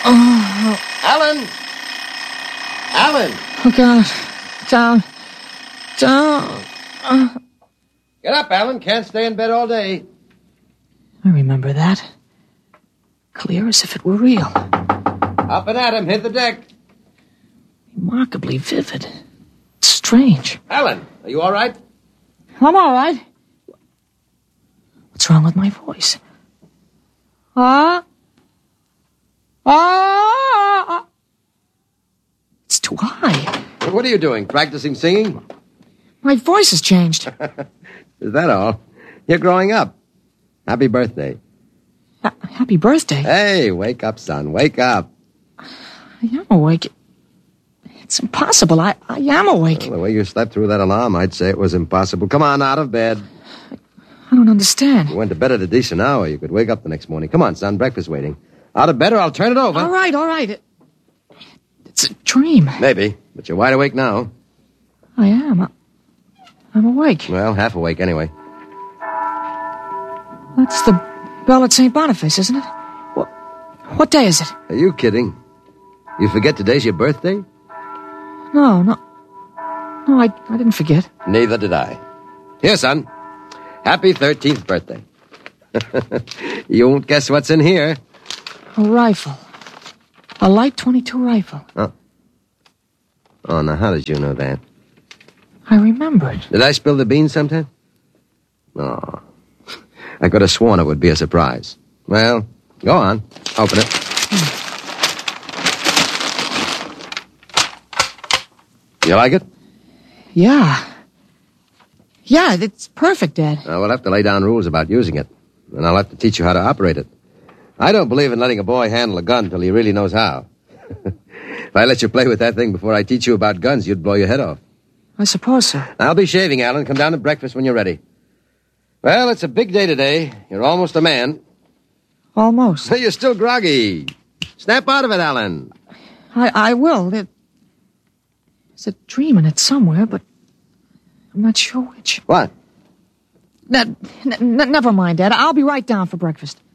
Oh. Alan! Alan! Oh, God. Down. Get up, Alan. Can't stay in bed all day. I remember that. Clear as if it were real. Up and at him. Hit the deck. Remarkably vivid. Strange. Alan, are you all right? I'm all right. What's wrong with my voice? It's too high. What are you doing? Practicing singing? My voice has changed. Is that all? You're growing up. Happy birthday. Happy birthday. Hey, wake up, son. Wake up. I am awake. It's impossible. I am awake. Well, the way you slept through that alarm, I'd say it was impossible. Come on, out of bed. I don't understand. You went to bed at a decent hour. You could wake up the next morning. Come on, son. Breakfast waiting. Out of bed or I'll turn it over. All right. It's a dream. Maybe, but you're wide awake now. I am. I'm awake. Well, half awake anyway. That's the bell at St. Boniface, isn't it? What day is it? Are you kidding? You forget today's your birthday? No, I didn't forget. Neither did I. Here, son. Happy 13th birthday. You won't guess what's in here. A rifle. A light .22 rifle. Oh, now how did you know that? I remembered. Did I spill the beans sometime? Oh, I could have sworn it would be a surprise. Well, go on. Open it. You like it? Yeah, it's perfect, Dad. We'll have to lay down rules about using it. And I'll have to teach you how to operate it. I don't believe in letting a boy handle a gun till he really knows how. If I let you play with that thing before I teach you about guns, you'd blow your head off. I suppose so. I'll be shaving, Alan. Come down to breakfast when you're ready. Well, it's a big day today. You're almost a man. Almost. You're still groggy. Snap out of it, Alan. I will. There's a dream in it somewhere, but I'm not sure which. What? Never mind, Dad. I'll be right down for breakfast.